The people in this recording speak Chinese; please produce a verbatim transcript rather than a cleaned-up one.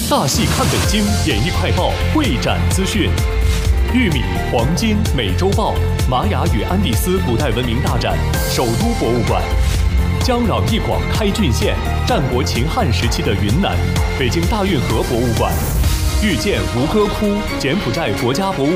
大戏看北京，演艺快报会展资讯。玉米、黄金、美洲豹、玛雅与安第斯古代文明大展，首都博物馆。江壤一广开郡县，战国秦汉时期的云南，北京大运河博物馆。遇见吴哥窟，柬埔寨国家博物